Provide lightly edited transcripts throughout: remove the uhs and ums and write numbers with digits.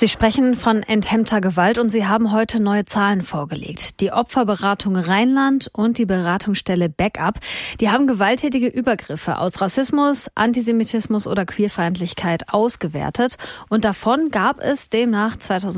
Sie sprechen von enthemmter Gewalt und Sie haben heute neue Zahlen vorgelegt. Die Opferberatung Rheinland und die Beratungsstelle Backup, die haben gewalttätige Übergriffe aus Rassismus, Antisemitismus oder Queerfeindlichkeit ausgewertet. Und davon gab es demnach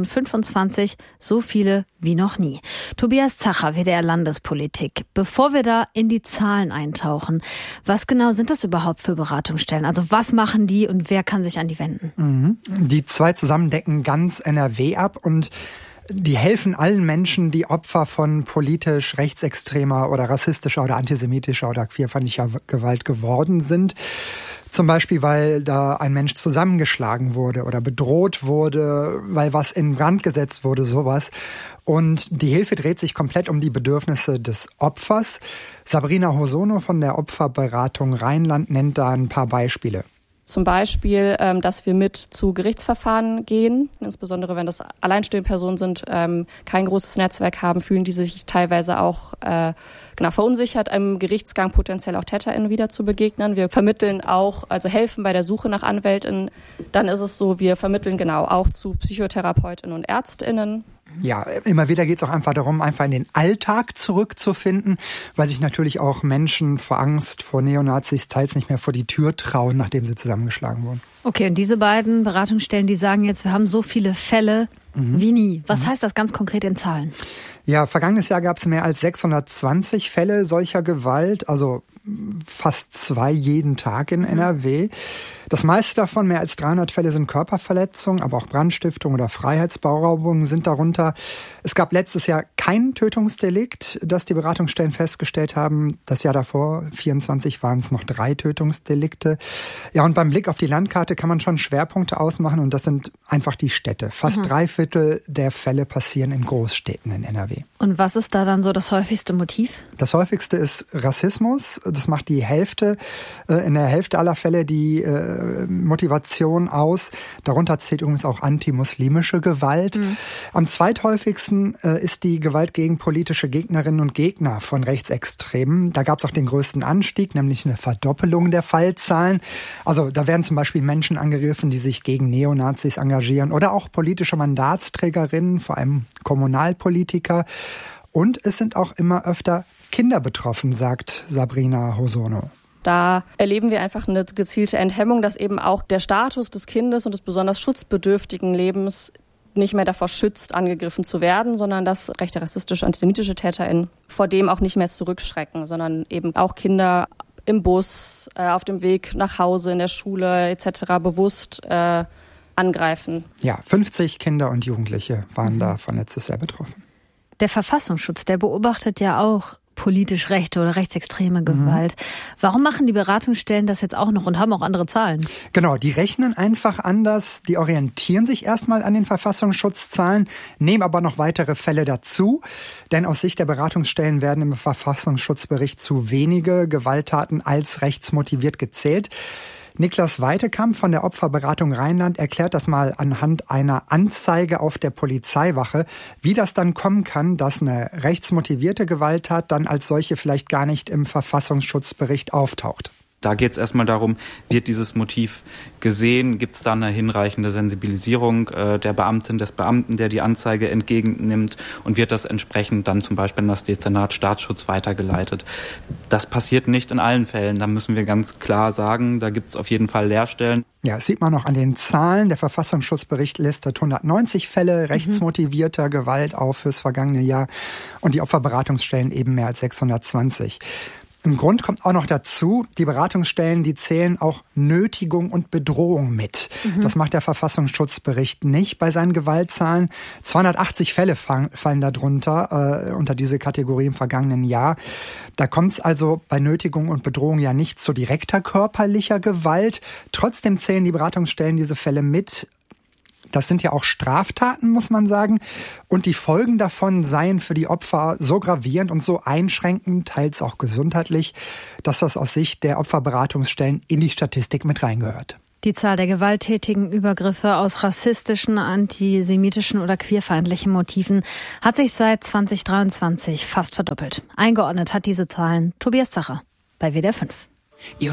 2025 so viele wie noch nie. Tobias Zacher, WDR Landespolitik. Bevor wir da in die Zahlen eintauchen, was genau sind das überhaupt für Beratungsstellen? Also was machen die und wer kann sich an die wenden? Die zwei zusammen decken ganz NRW ab und die helfen allen Menschen, die Opfer von politisch rechtsextremer oder rassistischer oder antisemitischer oder queerfeindlicher Gewalt geworden sind. Zum Beispiel, weil da ein Mensch zusammengeschlagen wurde oder bedroht wurde, weil was in Brand gesetzt wurde, sowas. Und die Hilfe dreht sich komplett um die Bedürfnisse des Opfers. Sabrina Hosono von der Opferberatung Rheinland nennt da ein paar Beispiele. Zum Beispiel, dass wir mit zu Gerichtsverfahren gehen, insbesondere wenn das alleinstehende Personen sind, kein großes Netzwerk haben, fühlen die sich teilweise auch verunsichert, einem Gerichtsgang potenziell auch TäterInnen wieder zu begegnen. Wir vermitteln auch, also helfen bei der Suche nach AnwältInnen. Dann ist es so, wir vermitteln auch zu PsychotherapeutInnen und ÄrztInnen. Ja, immer wieder geht es auch einfach darum, einfach in den Alltag zurückzufinden, weil sich natürlich auch Menschen vor Angst vor Neonazis teils nicht mehr vor die Tür trauen, nachdem sie zusammengeschlagen wurden. Okay, und diese beiden Beratungsstellen, die sagen jetzt, wir haben so viele Fälle wie nie. Was heißt das ganz konkret in Zahlen? Ja, vergangenes Jahr gab es mehr als 620 Fälle solcher Gewalt, also fast 2 jeden Tag in NRW. Das meiste davon, mehr als 300 Fälle, sind Körperverletzungen, aber auch Brandstiftung oder Freiheitsberaubungen sind darunter. Es gab letztes Jahr kein Tötungsdelikt, das die Beratungsstellen festgestellt haben. Das Jahr davor, 24, waren es noch 3 Tötungsdelikte. Ja, und beim Blick auf die Landkarte kann man schon Schwerpunkte ausmachen und das sind einfach die Städte. Fast 3/4 der Fälle passieren in Großstädten in NRW. Und was ist da dann so das häufigste Motiv? Das häufigste ist Rassismus. Das macht die Hälfte, in der Hälfte aller Fälle die Motivation aus. Darunter zählt übrigens auch antimuslimische Gewalt. Am zweithäufigsten ist die Gewalt gegen politische Gegnerinnen und Gegner von Rechtsextremen. Da gab es auch den größten Anstieg, nämlich eine Verdoppelung der Fallzahlen. Also da werden zum Beispiel Menschen angegriffen, die sich gegen Neonazis engagieren oder auch politische Mandatsträgerinnen, vor allem Kommunalpolitiker. Und es sind auch immer öfter Kinder betroffen, sagt Sabrina Hosono. Da erleben wir einfach eine gezielte Enthemmung, dass eben auch der Status des Kindes und des besonders schutzbedürftigen Lebens nicht mehr davor schützt, angegriffen zu werden, sondern dass rechte, rassistische, antisemitische TäterInnen vor dem auch nicht mehr zurückschrecken, sondern eben auch Kinder im Bus, auf dem Weg nach Hause, in der Schule etc. bewusst angreifen. Ja, 50 Kinder und Jugendliche waren davon letztes Jahr betroffen. Der Verfassungsschutz, der beobachtet ja auch politisch rechte oder rechtsextreme Gewalt. Warum machen die Beratungsstellen das jetzt auch noch und haben auch andere Zahlen? Genau, die rechnen einfach anders, die orientieren sich erstmal an den Verfassungsschutzzahlen, nehmen aber noch weitere Fälle dazu, denn aus Sicht der Beratungsstellen werden im Verfassungsschutzbericht zu wenige Gewalttaten als rechtsmotiviert gezählt. Niklas Weitekamp von der Opferberatung Rheinland erklärt das mal anhand einer Anzeige auf der Polizeiwache, wie das dann kommen kann, dass eine rechtsmotivierte Gewalttat dann als solche vielleicht gar nicht im Verfassungsschutzbericht auftaucht. Da geht es erstmal darum, wird dieses Motiv gesehen, gibt es da eine hinreichende Sensibilisierung der Beamtin, des Beamten, der die Anzeige entgegennimmt und wird das entsprechend dann zum Beispiel an das Dezernat Staatsschutz weitergeleitet. Das passiert nicht in allen Fällen, da müssen wir ganz klar sagen, da gibt es auf jeden Fall Leerstellen. Ja, das sieht man noch an den Zahlen. Der Verfassungsschutzbericht listet 190 Fälle rechtsmotivierter Gewalt auf fürs vergangene Jahr und die Opferberatungsstellen eben mehr als 620. Ein Grund kommt auch noch dazu, die Beratungsstellen, die zählen auch Nötigung und Bedrohung mit. Das macht der Verfassungsschutzbericht nicht bei seinen Gewaltzahlen. 280 Fälle fallen darunter, unter diese Kategorie im vergangenen Jahr. Da kommt es also bei Nötigung und Bedrohung ja nicht zu direkter körperlicher Gewalt. Trotzdem zählen die Beratungsstellen diese Fälle mit. Das sind ja auch Straftaten, muss man sagen. Und die Folgen davon seien für die Opfer so gravierend und so einschränkend, teils auch gesundheitlich, dass das aus Sicht der Opferberatungsstellen in die Statistik mit reingehört. Die Zahl der gewalttätigen Übergriffe aus rassistischen, antisemitischen oder queerfeindlichen Motiven hat sich seit 2023 fast verdoppelt. Eingeordnet hat diese Zahlen Tobias Zacher bei WDR 5.